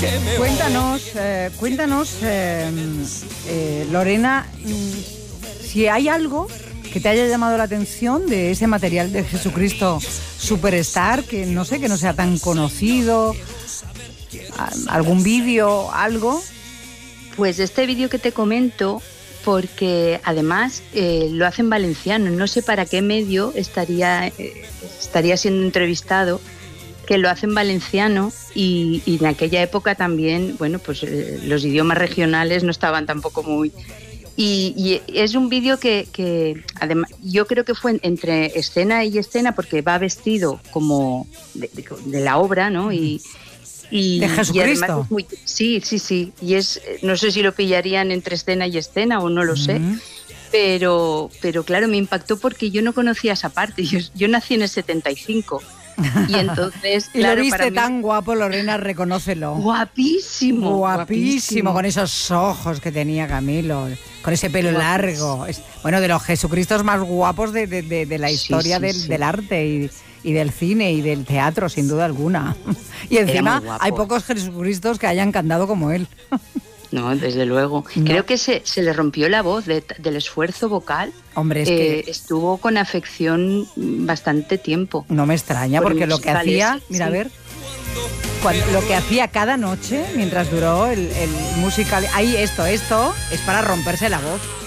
Cuéntanos, Lorena, si hay algo que te haya llamado la atención de ese material de Jesucristo Superstar, que no sea tan conocido, algún vídeo, algo. Pues este vídeo que te comento, porque además lo hace en valenciano, no sé para qué medio estaría siendo entrevistado, que lo hace en valenciano y en aquella época también, bueno, pues los idiomas regionales no estaban tampoco muy... Y es un vídeo que además yo creo que fue entre escena y escena, porque va vestido como de la obra, ¿no? Y de Jesucristo. Y además es muy, sí. Y no sé si lo pillarían entre escena y escena o no lo sé. Pero claro, me impactó porque yo no conocía esa parte. Yo nací en el 75. Y entonces, y claro, lo viste para mí... tan guapo, Lorena, reconócelo. Guapísimo. Con esos ojos que tenía Camilo, con ese pelo largo. Bueno, de los Jesucristos más guapos de la historia del arte y del cine y del teatro, sin duda alguna. Y encima hay pocos Jesucristos que hayan cantado como él. No, desde luego. No. Creo que se le rompió la voz del esfuerzo vocal. Hombre, es que estuvo con afección bastante tiempo. No me extraña, porque lo que hacía, mira, a ver, lo que hacía cada noche mientras duró el musical. Ahí esto es para romperse la voz.